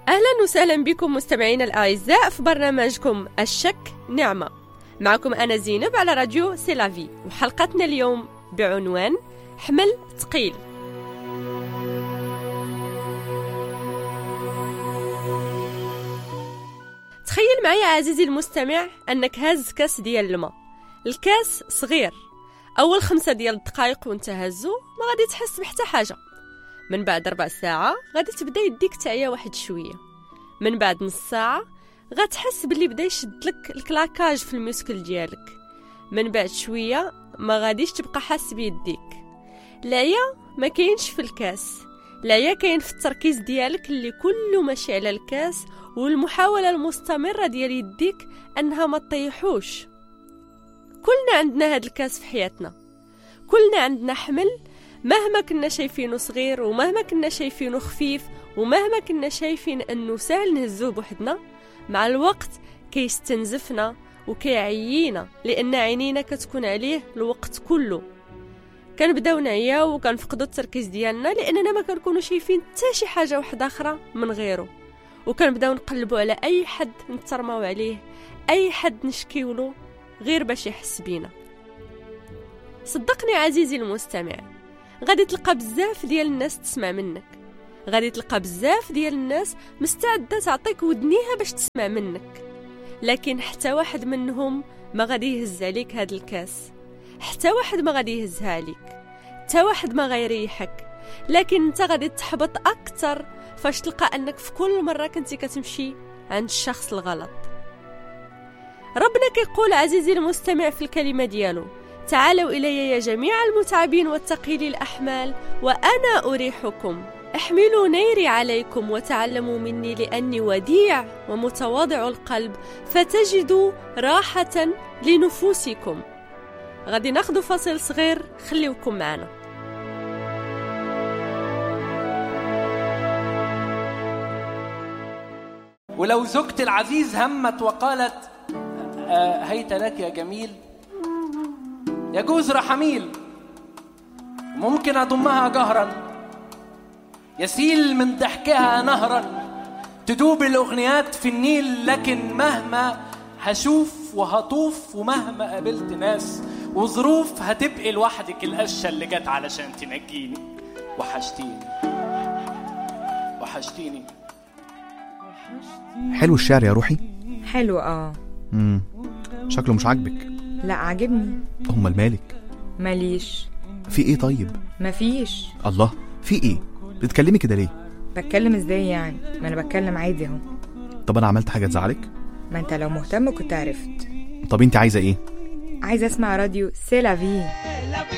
أهلا وسهلا بكم مستمعين الأعزاء في برنامجكم الشك نعمة. معكم أنا زينب على راديو سيلافي، وحلقتنا اليوم بعنوان حمل ثقيل. تخيل معي عزيزي المستمع أنك هاز كاس ديال الماء. الكاس صغير، أول 5 ديال الدقائق وانت هازو ما غادي تحس بحتى حاجة. من بعد 4 ساعة غادي تبدا يديك تعيا واحد شوية. من بعد نص ساعة غتحس باللي بدا يشدلك الكلاكاج في المسكل ديالك. من بعد شوية ما غاديش تبقى حاس بيديك. العيا ما كاينش في الكاس، العيا كاين في التركيز ديالك اللي كله ماشي على الكاس، والمحاولة المستمرة ديال يديك أنها ما تطيحوش. كلنا عندنا هاد الكاس في حياتنا، كلنا عندنا حمل مهما كنا شايفينه صغير، ومهما كنا شايفينه خفيف، ومهما كنا شايفين أنه سهل نهزوه بوحدنا، مع الوقت كيستنزفنا وكيعيينا، لأن عينينا كتكون عليه الوقت كله. كنبداو نعياو وكنفقدوا التركيز ديالنا لأننا ما كنكونوا شايفين حتى شي حاجة واحدة أخرى من غيره، وكنبداو نقلبوا على أي حد نترماو عليه، أي حد نشكيولو غير باش يحس بينا. صدقني عزيزي المستمع، غادي تلقى بزاف ديال الناس تسمع منك، غادي تلقى بزاف ديال الناس مستعدة تعطيك ودنيها باش تسمع منك، لكن حتى واحد منهم ما غادي يهز عليك هاد الكاس، حتى واحد ما غادي يهزها عليك، حتى واحد ما غيريحك. لكن انت غادي تحبط اكثر فاش تلقى انك في كل مرة كنتي كتمشي عند الشخص الغلط. ربنا كيقول عزيزي المستمع في الكلمة ديالو: تعالوا إلي يا جميع المتعبين والثقيلي الأحمال وأنا أريحكم، احملوا نيري عليكم وتعلموا مني لأني وديع ومتواضع القلب فتجدوا راحة لنفوسكم. غادي ناخدوا فاصل صغير، خليوكم معنا. ولو زوجتي العزيز همت وقالت هيت لك يا جميل، يجوز رحميل، ممكن أضمها جهرا، يسيل من ضحكها نهرا، تدوب الأغنيات في النيل، لكن مهما هشوف وهطوف ومهما قابلت ناس وظروف هتبقي لوحدك القشة اللي جت علشان تنجيني. وحشتيني وحشتيني. حلو الشعر يا روحي. حلو شكله مش عاجبك؟ لا عاجبني. امال مالك؟ ماليش. في ايه طيب؟ مفيش. الله، في ايه؟ بتتكلمي كده ليه؟ بتكلم ازاي يعني؟ ما انا بتكلم عادي اهو. طب انا عملت حاجه تزعلك؟ ما انت لو مهتم كنت عرفت. طب انت عايزه ايه؟ عايزه اسمع راديو سيلافي.